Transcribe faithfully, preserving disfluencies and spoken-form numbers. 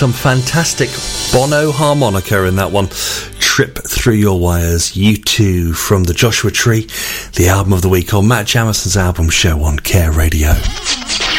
some fantastic Bono harmonica in that one. Trip Through Your Wires, U two from the Joshua Tree, the album of the week on Matt Jamison's album show on Care Radio.